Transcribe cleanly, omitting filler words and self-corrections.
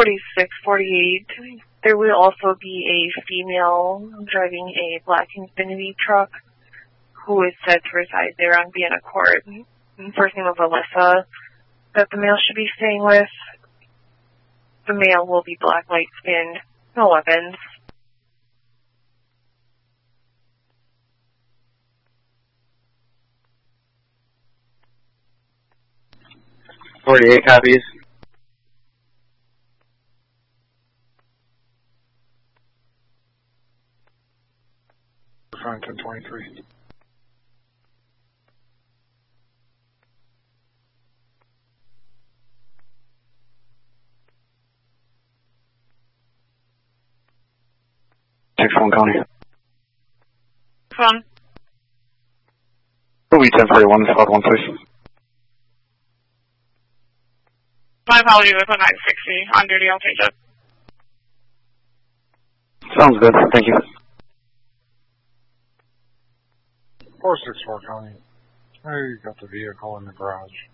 4648. There will also be a female driving a black Infiniti truck who is said to reside there on Vienna Court. First name of Alyssa, that the male should be staying with. The male will be black, light-skinned, no weapons. 48 copies. Front 1023. Phone County. Phone. Movie 1041, spot 1, please. My apologies, I put 960 on duty, I'll change it. Sounds good, thank you. 464 County. I got the vehicle in the garage.